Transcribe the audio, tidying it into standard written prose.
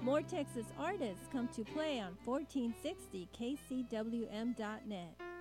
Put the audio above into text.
More Texas artists come to play on 1460kcwm.net.